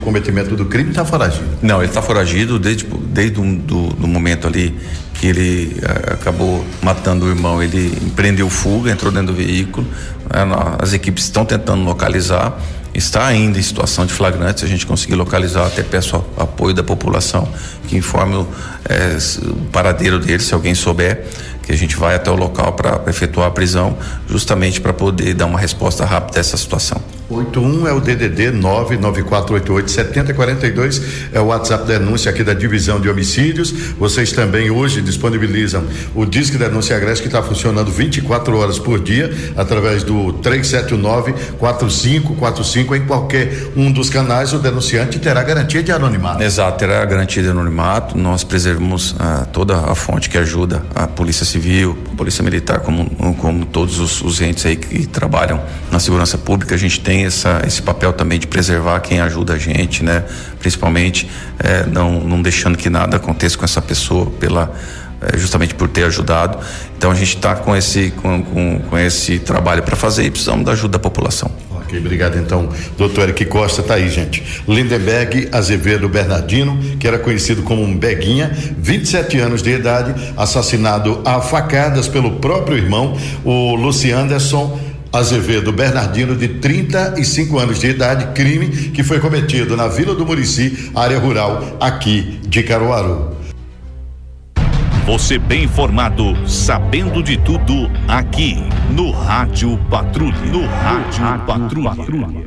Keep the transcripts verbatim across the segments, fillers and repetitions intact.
cometimento do crime, está foragido? Não, ele está foragido desde, desde o do, do momento ali que ele uh, acabou matando o irmão. Ele empreendeu fuga, entrou dentro do veículo, uh, as equipes estão tentando localizar, está ainda em situação de flagrante. Se a gente conseguir localizar, até peço a, apoio da população que informe o, eh, o paradeiro dele, se alguém souber, que a gente vai até o local para efetuar a prisão, justamente para poder dar uma resposta rápida a essa situação. oito um é o D D D nove nove quatro oito oito sete zero quatro dois, é o WhatsApp denúncia aqui da divisão de homicídios. Vocês também hoje disponibilizam o Disque Denúncia Agreste, que está funcionando vinte e quatro horas por dia através do três sete nove quatro cinco quatro cinco. Em qualquer um dos canais o denunciante terá garantia de anonimato. Exato, terá garantia de anonimato. Nós preservamos ah, toda a fonte que ajuda a Polícia Civil, a Polícia Militar, como, como todos os, os entes aí que trabalham na segurança pública. A gente tem Essa, esse papel também de preservar quem ajuda a gente, né? Principalmente eh, não, não deixando que nada aconteça com essa pessoa pela, eh, justamente por ter ajudado. Então a gente está com esse, com, com, com esse trabalho para fazer e precisamos da ajuda da população. Ok, obrigado então, doutor Eric Costa. Tá aí, gente. Lindenberg Azevedo Bernardino, que era conhecido como um Beguinha, vinte e sete anos de idade, assassinado a facadas pelo próprio irmão, o Luciano Anderson Azevedo Bernardino, de trinta e cinco anos de idade, crime que foi cometido na Vila do Murici, área rural aqui de Caruaru. Você bem informado, sabendo de tudo, aqui no Rádio Patrulha. No Rádio, Rádio Patrulha. Patrulha.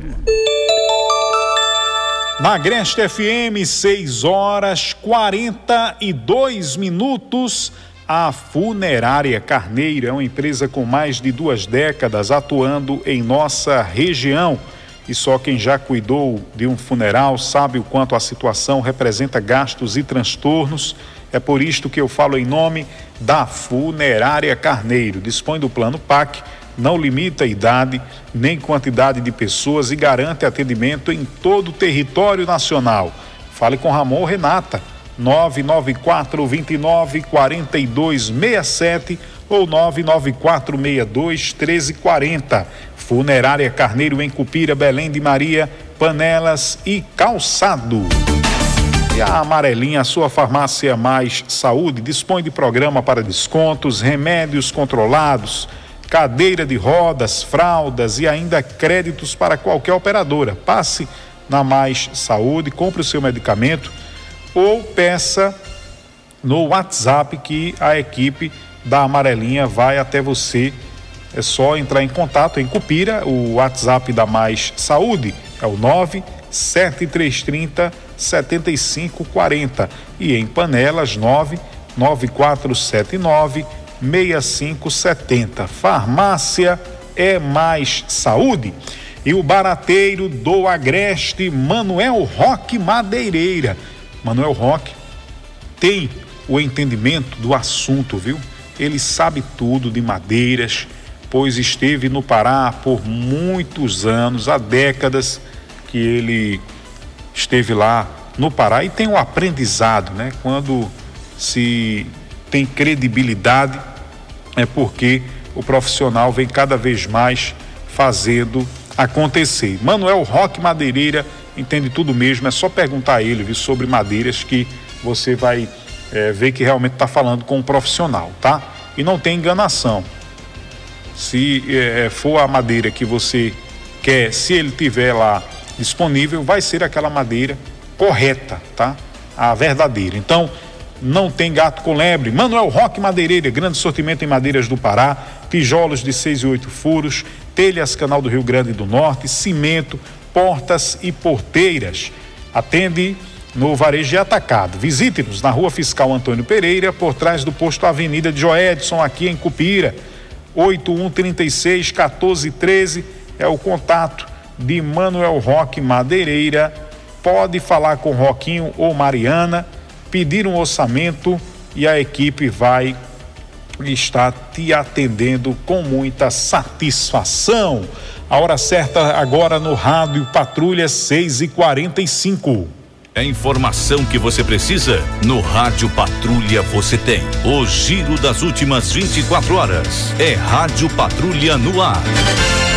Na Agreste F M, seis horas quarenta e dois minutos. A Funerária Carneiro é uma empresa com mais de duas décadas atuando em nossa região. E só quem já cuidou de um funeral sabe o quanto a situação representa gastos e transtornos. É por isto que eu falo em nome da Funerária Carneiro. Dispõe do plano P A C, não limita a idade nem quantidade de pessoas e garante atendimento em todo o território nacional. Fale com Ramon ou Renata. nove nove quatro, dois nove, quatro dois seis sete ou nove nove quatro, seis dois, um três quatro zero. Funerária Carneiro em Cupira, Belém de Maria, Panelas e Calçado. E a Amarelinha, a sua farmácia Mais Saúde, dispõe de programa para descontos, remédios controlados, cadeira de rodas, fraldas e ainda créditos para qualquer operadora. Passe na Mais Saúde, compre o seu medicamento ou peça no WhatsApp que a equipe da Amarelinha vai até você. É só entrar em contato em Cupira. O WhatsApp da Mais Saúde é o nove sete três três zero, sete cinco quatro zero e em Panelas nove nove quatro sete nove, seis cinco sete zero. Farmácia é Mais Saúde. E o barateiro do Agreste, Manuel Roque Madeireira. Manuel Roque tem o entendimento do assunto, viu? Ele sabe tudo de madeiras, pois esteve no Pará por muitos anos, há décadas que ele esteve lá no Pará e tem um aprendizado, né? Quando se tem credibilidade é porque o profissional vem cada vez mais fazendo acontecer. Manuel Roque Madeireira entende tudo mesmo, é só perguntar a ele, viu, sobre madeiras, que você vai é, ver que realmente está falando com um profissional, tá? E não tem enganação. Se é, for a madeira que você quer, se ele tiver lá disponível, vai ser aquela madeira correta, tá? A verdadeira. Então, não tem gato com lebre. Manuel Roque Madeireira, grande sortimento em madeiras do Pará, tijolos de seis e oito furos, telhas Canal do Rio Grande do Norte, cimento, portas e porteiras. Atende no varejo e atacado. Visite-nos na Rua Fiscal Antônio Pereira, por trás do posto Avenida de Joedson, aqui em Cupira. oito um três seis, um quatro um três é o contato de Manuel Roque Madeireira. Pode falar com Roquinho ou Mariana, pedir um orçamento e a equipe vai estar te atendendo com muita satisfação. A hora certa agora no Rádio Patrulha, seis e quarenta e cinco. A informação que você precisa, no Rádio Patrulha você tem. O giro das últimas vinte e quatro horas. É Rádio Patrulha no ar.